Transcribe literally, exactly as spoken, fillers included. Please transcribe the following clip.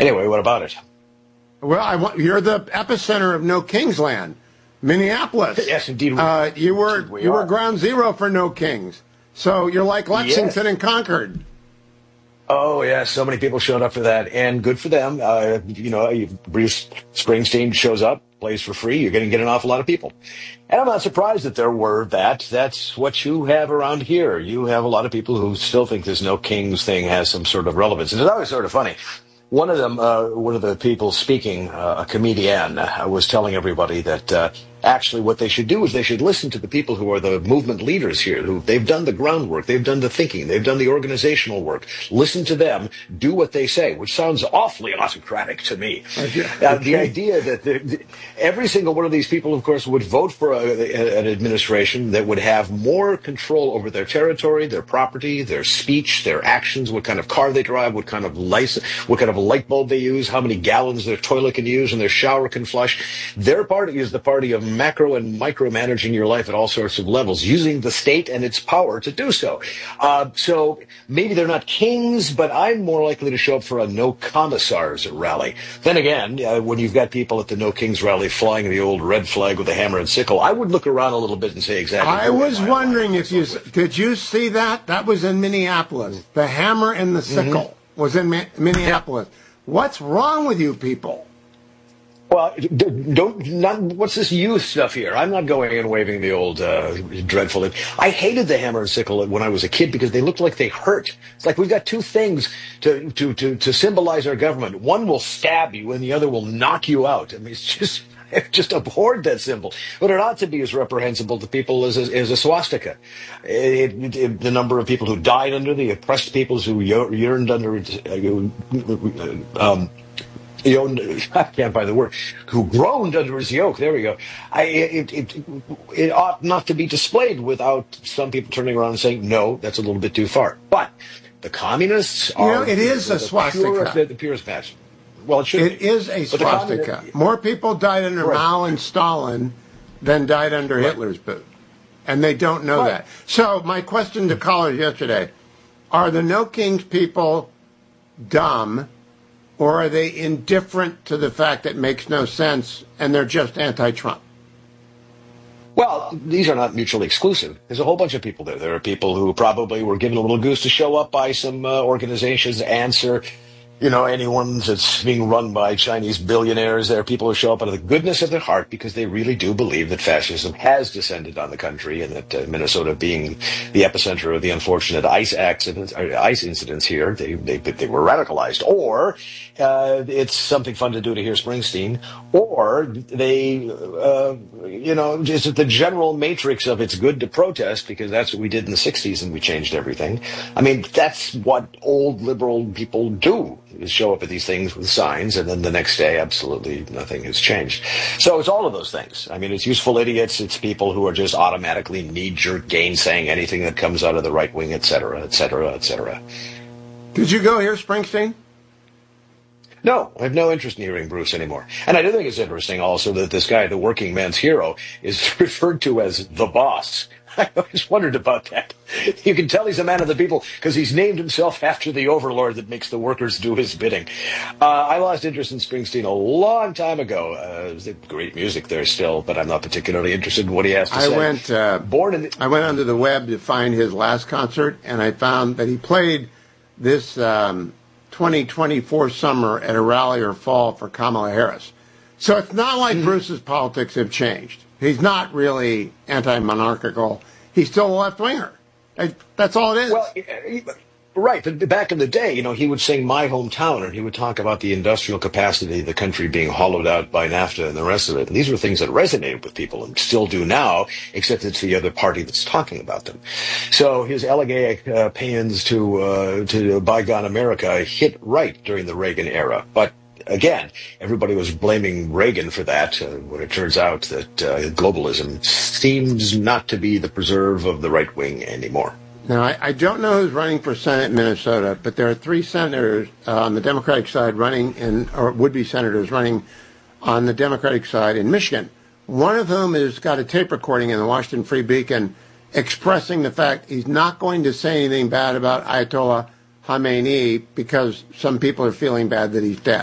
Anyway, what about it? Well, I want, you're the epicenter of No Kings Land, Minneapolis. Yes, indeed. We, uh, you were we you are. were ground zero for No Kings. So you're like Lexington Yes. and Concord. Oh, yeah, so many people showed up for that, and good for them. Uh, you know, Bruce Springsteen shows up, plays for free, you're going to get an awful lot of people. And I'm not surprised that there were that. That's what you have around here. You have a lot of people who still think this No Kings thing has some sort of relevance. And it's always sort of funny. One of them, uh, one of the people speaking, uh, a comedian, uh, was telling everybody that uh, actually what they should do is they should listen to the people who are the movement leaders here, who they've done the groundwork, they've done the thinking, they've done the organizational work. Listen to them, do what they say, which sounds awfully autocratic to me. Uh, the idea that the, the, every single one of these people, of course, would vote for a, a, an administration that would have more control over their territory, their property, their speech, their actions, what kind of car they drive, what kind of license, what kind of light bulb they use, how many gallons their toilet can use and their shower can flush. Their party is the party of macro and micromanaging your life at all sorts of levels, using the state and its power to do so. Uh, so maybe they're not kings, but I'm more likely to show up for a No Commissars rally. Then again, uh, when you've got people at the No Kings rally flying the old red flag with a hammer and sickle, I would look around a little bit and say exactly. I was wondering if you, did you see that? That was in Minneapolis. The hammer and the sickle mm-hmm. was in Ma- Minneapolis. Yeah. What's wrong with you people? Well, don't not. What's this youth stuff here? I'm not going and waving the old uh, dreadful. I hated the hammer and sickle when I was a kid because they looked like they hurt. It's like we've got two things to to to, to symbolize our government. One will stab you, and the other will knock you out. I mean, it's just. I've just abhorred that symbol. What it ought to be as reprehensible to people as a, as a swastika. It, it, it, the number of people who died under the oppressed peoples who yearned under it. Um, I can't find the word. Who groaned under his yoke. There we go. I, it, it, it ought not to be displayed without some people turning around and saying, no, that's a little bit too far. But the communists are... You know, it is a swastika. Purest, the, the purest match. Well, it should It be. is a swastika. More people died under right. Mao and Stalin than died under right. Hitler's boot. And they don't know right. that. So my question to callers yesterday, are the No Kings people dumb, or are they indifferent to the fact that it makes no sense and they're just anti-Trump? Well, these are not mutually exclusive. There's a whole bunch of people there. There are people who probably were given a little goose to show up by some uh, organizations, answer... You know, anyone that's being run by Chinese billionaires, there are people who show up out of the goodness of their heart because they really do believe that fascism has descended on the country and that uh, Minnesota being the epicenter of the unfortunate ICE accidents, or ICE incidents here, they, they, they were radicalized. Or uh, it's something fun to do to hear Springsteen, or they, uh, you know, just the general matrix of it's good to protest because that's what we did in the sixties and we changed everything. I mean, that's what old liberal people do. Is show up at these things with signs, and then the next day, absolutely nothing has changed. So it's all of those things. I mean, it's useful idiots. It's people who are just automatically knee-jerk gainsaying anything that comes out of the right wing, et cetera, et cetera, et cetera. Did you go hear Springsteen? No, I have no interest in hearing Bruce anymore. And I do think it's interesting also that this guy, the working man's hero, is referred to as the boss. I always wondered about that. You can tell he's a man of the people because he's named himself after the overlord that makes the workers do his bidding. Uh, I lost interest in Springsteen a long time ago. Uh, there's great music there still, but I'm not particularly interested in what he has to I say. Went, uh, Born in the- I went onto the web to find his last concert, and I found that he played this um, twenty twenty-four summer at a rally or fall for Kamala Harris. So it's not like mm-hmm. Bruce's politics have changed. He's not really anti-monarchical. He's still a left-winger. That's all it is. Well, right. But back in the day, you know, he would sing My Hometown, and he would talk about the industrial capacity of the country being hollowed out by NAFTA and the rest of it. And these were things that resonated with people and still do now, except it's the other party that's talking about them. So his elegiac uh, paeans to, uh, to bygone America hit right during the Reagan era. But again, everybody was blaming Reagan for that, uh, when it turns out that uh, globalism seems not to be the preserve of the right wing anymore. Now, I, I don't know who's running for Senate in Minnesota, but there are three senators uh, on the Democratic side running in, or would-be senators running on the Democratic side in Michigan. One of whom has got a tape recording in the Washington Free Beacon expressing the fact he's not going to say anything bad about Ayatollah Khamenei because some people are feeling bad that he's dead.